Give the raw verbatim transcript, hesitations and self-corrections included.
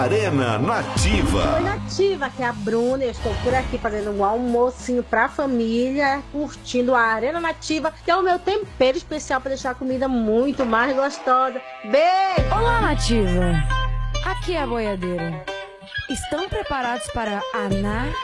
Arena Nativa. Oi, Nativa, aqui é a Bruna. Eu estou por aqui fazendo um almocinho pra família, curtindo a Arena Nativa, que é o meu tempero especial para deixar a comida muito mais gostosa. Beijo! Olá, Nativa! Aqui é a boiadeira. Estão preparados para a